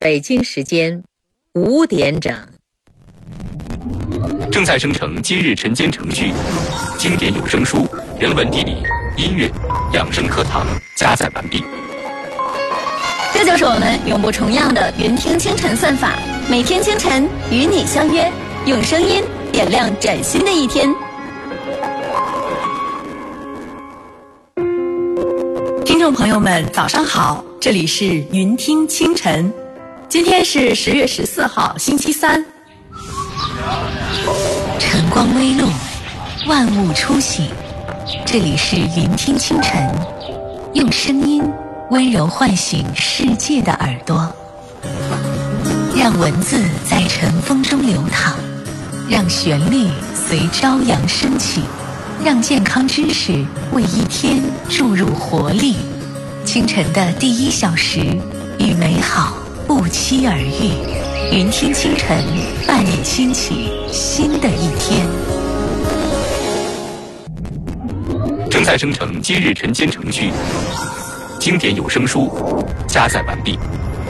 北京时间5点整。 正在生成今日晨间程序，经典有声书、人文地理、音乐、养生课堂加载完毕。 这就是我们永不重样的云听清晨算法，每天清晨与你相约，用声音点亮崭新的一天。听众朋友们，早上好，这里是云听清晨，今天是10月14号，星期三。 晨光微露，万物初醒，这里是云听清晨，用声音温柔唤醒世界的耳朵，让文字在晨风中流淌，让旋律随朝阳升起，让健康知识为一天注入活力。清晨的第1小时，与美好不期而遇。云听清晨，伴你兴起新的一天。 正在生成今日晨间程序，经典有声书加载完毕。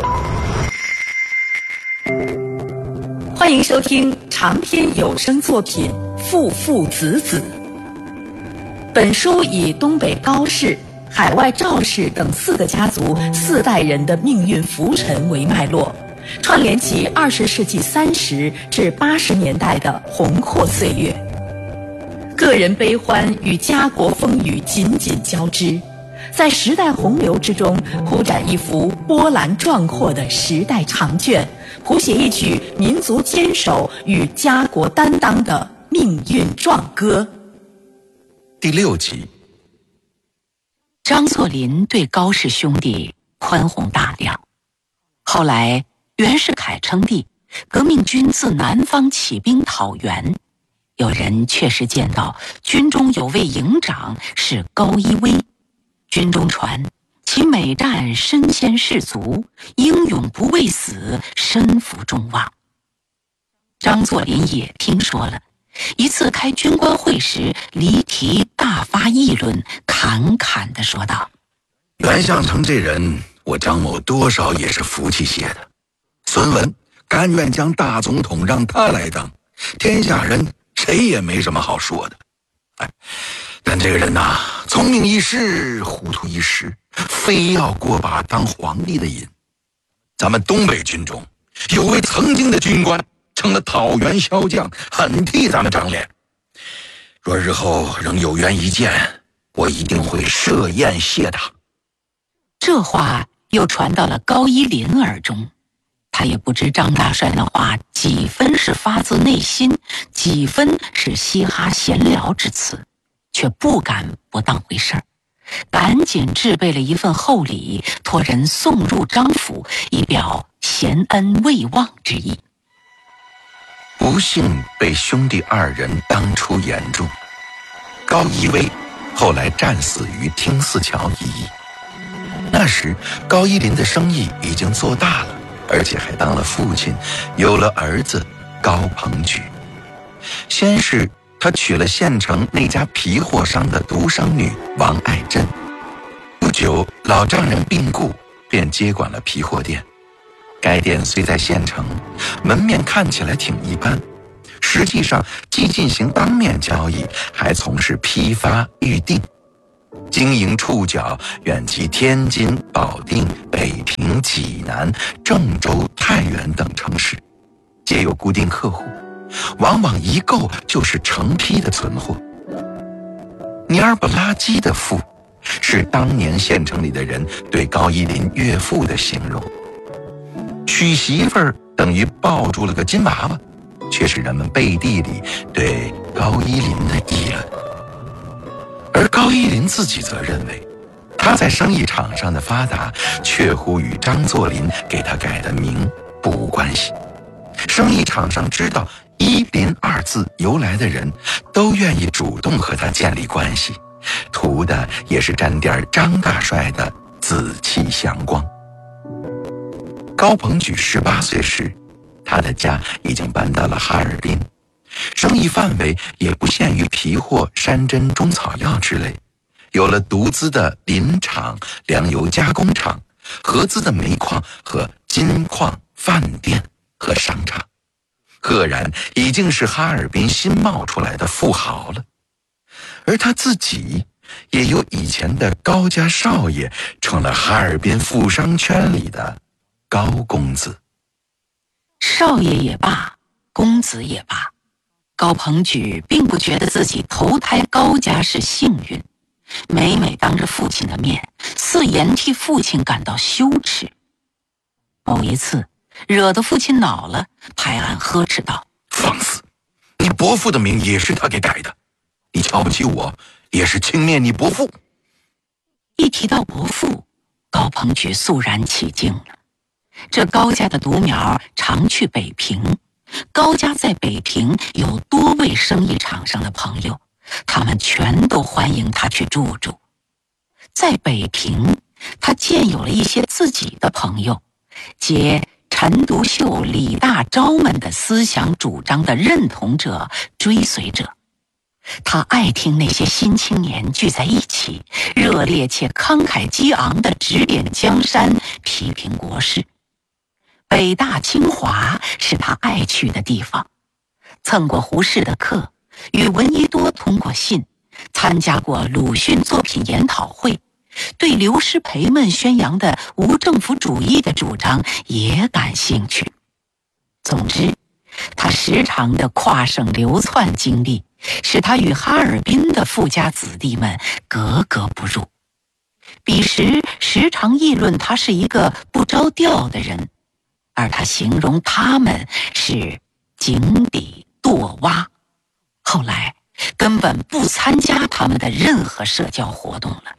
欢迎收听长篇有声作品《父父子子》。本书以东北高氏、海外赵氏等4个家族4代人的命运浮沉为脉络，串联起20世纪30至80年代的宏阔岁月，个人悲欢与家国风雨紧紧交织，在时代洪流之中铺展一幅波澜壮阔的时代长卷，谱写一曲民族坚守与家国担当的命运壮歌。 第6集。 张作霖对高氏兄弟宽宏大量，后来袁世凯称帝，革命军自南方起兵讨袁，有人确实见到军中有位营长是高一威，军中传其每战身先士卒，英勇不畏死，身负众望。张作霖也听说了，一次开军官会时离题大发议论，侃侃地说道： 袁相成这人，我张某多少也是服气些的。孙文甘愿将大总统让他来当，天下人谁也没什么好说的。但这个人呐，聪明一时，糊涂一时，非要过把当皇帝的瘾。咱们东北军中有位曾经的军官，成了讨袁骁将，很替咱们长脸。若日后仍有缘一见，我一定会设宴谢他。 这话又传到了高一林耳中，他也不知张大帅那话几分是发自内心，几分是嘻哈闲聊之词，却不敢不当回事儿，赶紧制备了一份厚礼，托人送入张府，以表贤恩未忘之意。 不幸被兄弟2人当初言中，高一威后来战死于听泗桥一役。那时高一林的生意已经做大了，而且还当了父亲，有了儿子高鹏举。先是他娶了县城那家皮货商的独生女王爱珍，不久老丈人病故，便接管了皮货店。该店虽在县城，门面看起来挺一般，实际上既进行当面交易，还从事批发预订，经营触角远及天津、保定、北平、济南、郑州、太原等城市，皆有固定客户，往往一购就是成批的存货。尼尔布拉基的富，是当年县城里的人对高一林岳父的形容。娶媳妇儿等于抱住了个金娃娃，却是人们背地里对高一林的议论。而高一林自己则认为，他在生意场上的发达，确乎与张作霖给他改的名不无关系。生意场上知道一林2字由来的人，都愿意主动和他建立关系，图的也是沾点张大帅的紫气祥光。高鹏举18岁时，他的家已经搬到了哈尔滨，生意范围也不限于皮货、山珍、中草药之类，有了独资的林厂、粮油加工厂、合资的煤矿和金矿、饭店和商场，赫然已经是哈尔滨新冒出来的富豪了。而他自己也由以前的高家少爷成了哈尔滨富商圈里的高公子。 少爷也罢，公子也罢，高鹏举并不觉得自己投胎高家是幸运，每每当着父亲的面肆言替父亲感到羞耻。某一次惹得父亲恼了，拍案呵斥道： 放肆！你伯父的名也是他给改的，你瞧不起我也是轻蔑你伯父。 一提到伯父，高鹏举肃然起敬了。这高家的独苗常去北平，高家在北平有多位生意场上的朋友，他们全都欢迎他去住住。在北平，他见有了一些自己的朋友，皆陈独秀、李大钊们的思想主张的认同者、追随者。他爱听那些新青年聚在一起，热烈且慷慨激昂地指点江山，批评国事。北大清华是他爱去的地方，蹭过胡适的课，与闻一多通过信，参加过鲁迅作品研讨会，对刘师培们宣扬的无政府主义的主张也感兴趣。总之，他时常的跨省流窜经历，使他与哈尔滨的富家子弟们格格不入。彼时时常议论他是一个不着调的人，而他形容他们是井底堕蛙，后来根本不参加他们的任何社交活动了。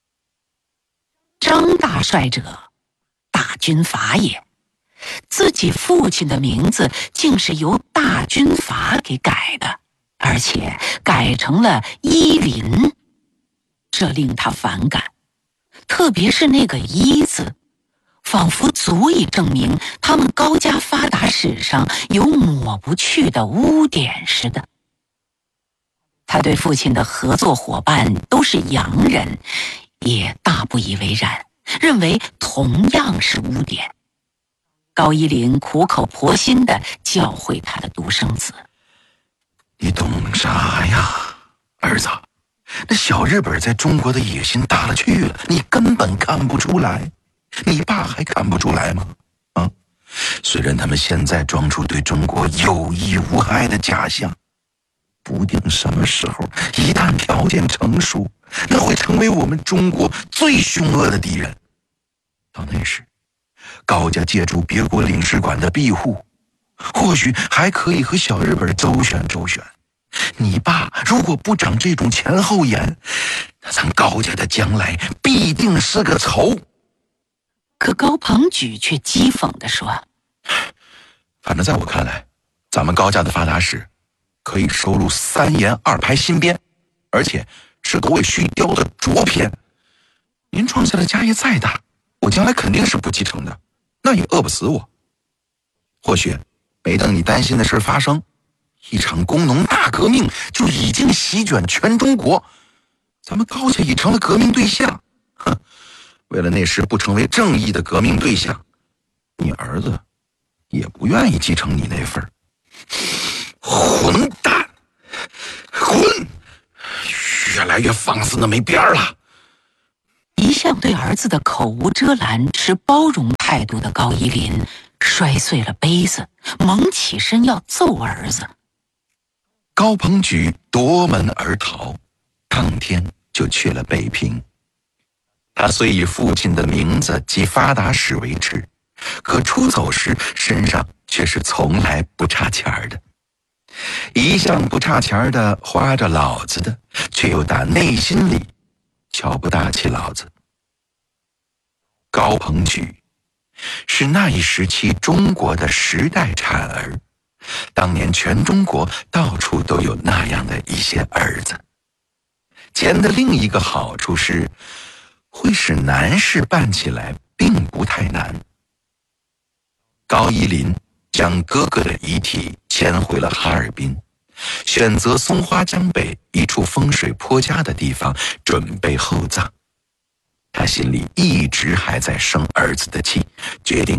张大帅者，大军阀也，自己父亲的名字竟是由大军阀给改的，而且改成了依林，这令他反感。特别是那个依字，仿佛足以证明他们高家发达史上有抹不去的污点似的。他对父亲的合作伙伴都是洋人，也大不以为然，认为同样是污点。高一林苦口婆心地教诲他的独生子： 你懂啥呀，儿子？那小日本在中国的野心大了去了，你根本看不出来。你爸还看不出来吗？虽然他们现在装出对中国有益无害的假象，不定什么时候一旦条件成熟，那会成为我们中国最凶恶的敌人。到那时，高家借助别国领事馆的庇护，或许还可以和小日本周旋周旋。你爸如果不长这种前后眼，那咱高家的将来必定是个仇。 可高鹏举却讥讽地说： 反正在我看来，咱们高家的发达史可以收录3言2拍新编，而且是个为虚雕的拙篇。您创下的家业再大，我将来肯定是不继承的，那也饿不死我。或许没等你担心的事发生，一场工农大革命就已经席卷全中国，咱们高家已成了革命对象。为了那时不成为正义的革命对象，你儿子也不愿意继承你那份。混蛋，混！越来越放肆的没边儿了。 一向对儿子的口无遮拦、持包容态度的高一林摔碎了杯子，猛起身要揍儿子。 高鹏举夺门而逃，当天就去了北平。他虽以父亲的名字及发达史为耻，可出走时身上却是从来不差钱儿的。一向不差钱儿的花着老子的，却又打内心里瞧不大起老子。高鹏举是那一时期中国的时代产儿，当年全中国到处都有那样的一些儿子。钱的另一个好处是会使难事办起来并不太难。高一林将哥哥的遗体迁回了哈尔滨，选择松花江北一处风水颇佳的地方准备厚葬。他心里一直还在生儿子的气，决定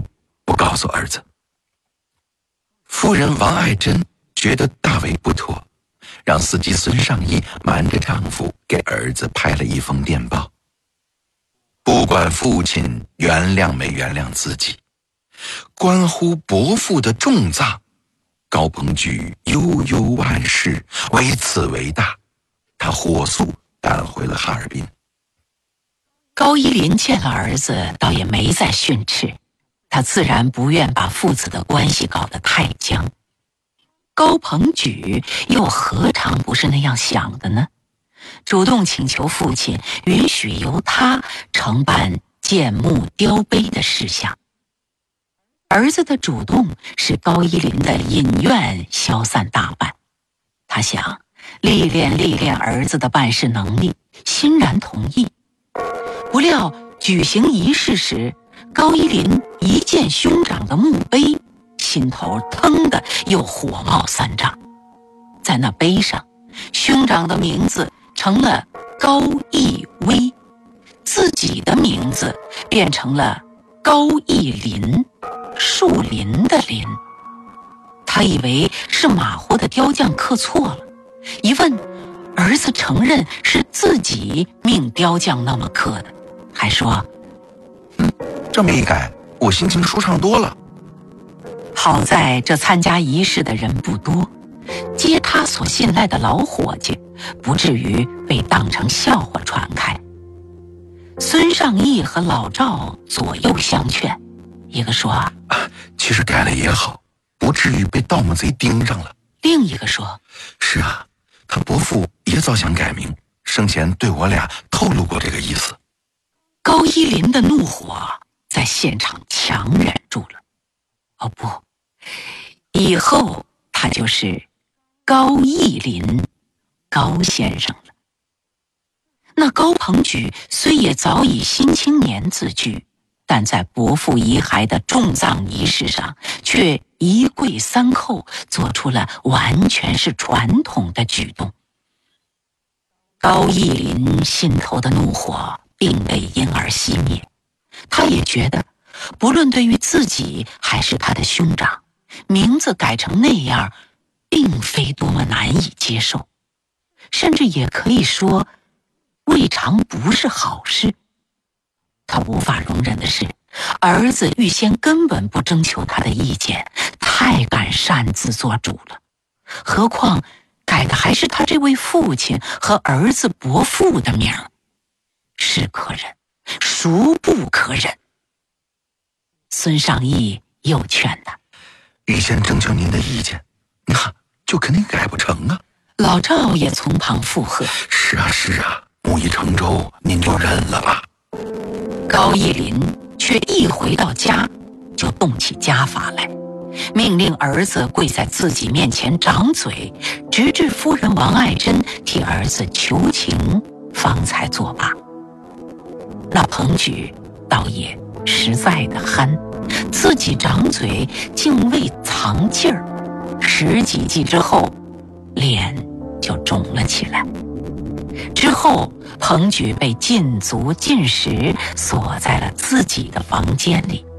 不告诉儿子。夫人王爱珍觉得大为不妥，让司机孙尚义瞒着丈夫给儿子拍了一封电报。不管父亲原谅没原谅自己，关乎伯父的重葬，高鹏举悠悠万事，为此为大，他火速赶回了哈尔滨。 高一林见了儿子，倒也没再训斥，他自然不愿把父子的关系搞得太僵。高鹏举又何尝不是那样想的呢？主动请求父亲允许由他承办建墓雕碑的事项。儿子的主动使高一林的隐怨消散大半，他想历练儿子的办事能力，欣然同意。不料举行仪式时，高一林一见兄长的墓碑，心头腾的又火冒三丈。在那碑上，兄长的名字成了高义威，自己的名字变成了高义林，树林的林。他以为是马虎的雕匠刻错了，一问，儿子承认是自己命雕匠那么刻的，还说这么一改，我心情舒畅多了。 好在这参加仪式的人不多，接他所信赖的老伙计不至于被当成笑话传开。孙尚义和老赵左右相劝，一个说其实改了也好，不至于被盗墓贼盯上了。 另一个说是啊，他伯父也早想改名，生前对我俩透露过这个意思。 高一林的怒火在现场强忍住了。哦不，以后他就是高义林，高先生了。那高鹏举虽也早已新青年自居，但在伯父遗骸的重葬仪式上，却一跪三叩，做出了完全是传统的举动。高义林心头的怒火并未因而熄灭，他也觉得不论对于自己还是他的兄长，名字改成那样并非多么难以接受，甚至也可以说未尝不是好事。他无法容忍的是，儿子预先根本不征求他的意见，太敢擅自做主了。何况改的还是他这位父亲和儿子伯父的名儿，是可忍，孰不可忍？孙尚义又劝他， 预先征求您的意见，那就肯定改不成啊。 老赵也从旁附和， 是啊，木已成舟，您就认了吧。 高义林却一回到家就动起家法来，命令儿子跪在自己面前掌嘴，直至夫人王爱珍替儿子求情，方才作罢。那彭举倒也实在的憨，自己掌嘴竟未藏劲儿，十几记之后，脸就肿了起来。之后彭举被禁足禁食，锁在了自己的房间里。